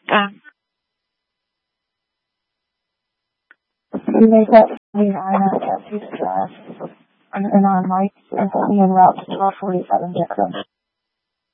You make that 49 at Peace Drive and on Mike and put me en route to 1247 Dixon.